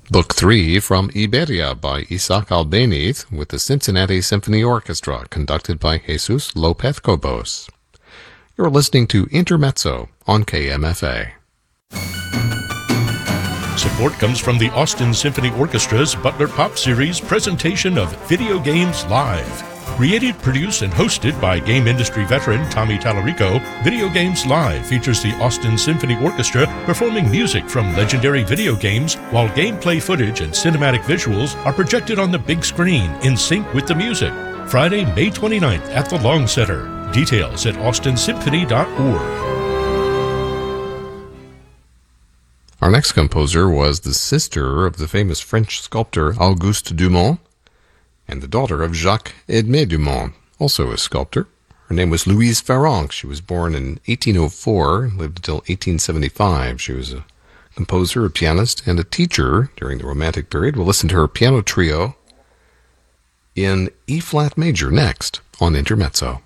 Book 3 from Iberia by Isaac Albéniz with the Cincinnati Symphony Orchestra, conducted by Jesus López Cobos. You're listening to Intermezzo on KMFA. Support comes from the Austin Symphony Orchestra's Butler Pop Series presentation of Video Games Live. Created, produced, and hosted by game industry veteran Tommy Tallarico, Video Games Live features the Austin Symphony Orchestra performing music from legendary video games, while gameplay footage and cinematic visuals are projected on the big screen in sync with the music. Friday, May 29th at the Long Center. Details at austinsymphony.org. Our next composer was the sister of the famous French sculptor Auguste Dumont and the daughter of Jacques-Edmé Dumont, also a sculptor. Her name was Louise Farrenc. She was born in 1804 and lived until 1875. She was a composer, a pianist, and a teacher during the Romantic period. We'll listen to her piano trio in E-flat major next on Intermezzo.